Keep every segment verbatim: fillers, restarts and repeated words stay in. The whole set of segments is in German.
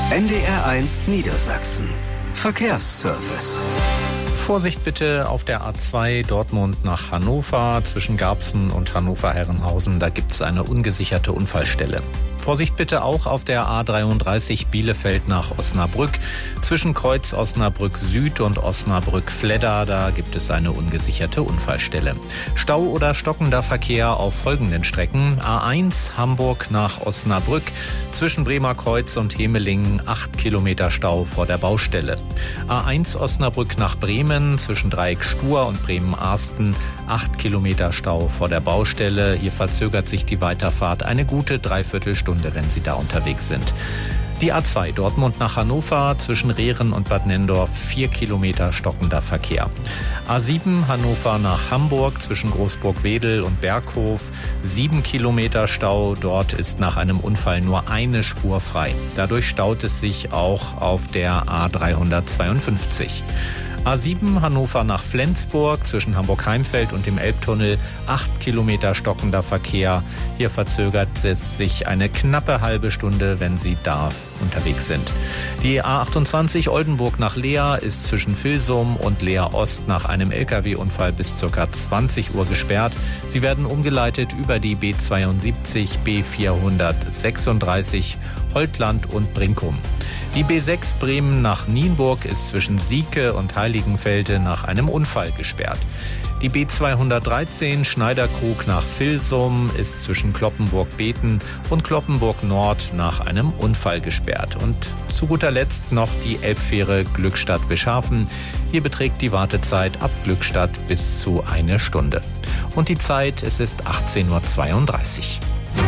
N D R eins Niedersachsen. Verkehrsservice. Vorsicht bitte auf der A zwei Dortmund nach Hannover zwischen Garbsen und Hannover-Herrenhausen. Da gibt es eine ungesicherte Unfallstelle. Vorsicht bitte auch auf der A dreiunddreißig Bielefeld nach Osnabrück. Zwischen Kreuz Osnabrück Süd und Osnabrück Fledder, da gibt es eine ungesicherte Unfallstelle. Stau oder stockender Verkehr auf folgenden Strecken. A eins Hamburg nach Osnabrück. Zwischen Bremer Kreuz und Hemelingen acht Kilometer Stau vor der Baustelle. A eins Osnabrück nach Bremen zwischen Dreieck Stur und Bremen-Arsten acht Kilometer Stau vor der Baustelle. Hier verzögert sich die Weiterfahrt eine gute Dreiviertelstunde, wenn Sie da unterwegs sind. Die A zwei Dortmund nach Hannover zwischen Rehren und Bad Nenndorf vier Kilometer stockender Verkehr. A sieben Hannover nach Hamburg zwischen Großburg-Wedel und Berghof sieben Kilometer Stau. Dort ist nach einem Unfall nur eine Spur frei. Dadurch staut es sich auch auf der A dreihundertzweiundfünfzig. A sieben Hannover nach Flensburg zwischen Hamburg-Heimfeld und dem Elbtunnel acht Kilometer stockender Verkehr. Hier verzögert es sich eine knappe halbe Stunde, wenn Sie da unterwegs sind. Die A achtundzwanzig Oldenburg nach Leer ist zwischen Vilsum und Leer Ost nach einem L K W-Unfall bis ca. zwanzig Uhr gesperrt. Sie werden umgeleitet über die B zweiundsiebzig, B vierhundertsechsunddreißig, Holtland und Brinkum. Die B sechs Bremen nach Nienburg ist zwischen Sieke und Heiligenfelde nach einem Unfall gesperrt. Die B zweihundertdreizehn Schneiderkrug nach Vilsum ist zwischen Cloppenburg-Beten und Cloppenburg-Nord nach einem Unfall gesperrt. Und zu guter Letzt noch die Elbfähre Glückstadt-Wischhafen. Hier beträgt die Wartezeit ab Glückstadt bis zu eine Stunde. Und die Zeit, es ist achtzehn Uhr zweiunddreißig.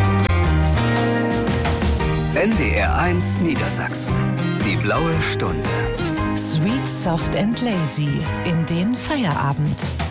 N D R eins Niedersachsen. Die blaue Stunde. Sweet, soft and lazy in den Feierabend.